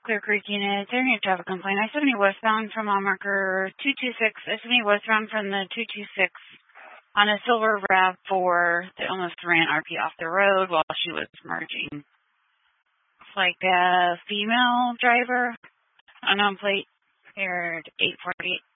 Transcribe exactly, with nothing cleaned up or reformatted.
Clear Creek unit, there you traffic complaint. I seventy westbound from mile marker two two six. I seventy westbound from the two two six on a silver RAV four that almost ran R P off the road while she was merging. It's like a female driver, unknown plate, paired eight forty-eight.